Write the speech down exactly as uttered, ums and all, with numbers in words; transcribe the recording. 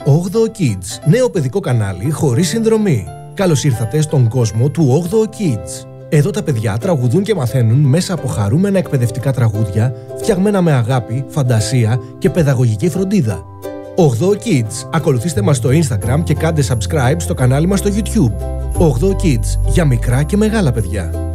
όγδοο Kids, νέο παιδικό κανάλι χωρίς συνδρομή. Καλώς ήρθατε στον κόσμο του όγδοο Kids. Εδώ τα παιδιά τραγουδούν και μαθαίνουν μέσα από χαρούμενα εκπαιδευτικά τραγούδια, φτιαγμένα με αγάπη, φαντασία και παιδαγωγική φροντίδα. όγδοο Kids. Ακολουθήστε μας στο Instagram και κάντε subscribe στο κανάλι μας στο YouTube. όγδοο Kids, για μικρά και μεγάλα παιδιά.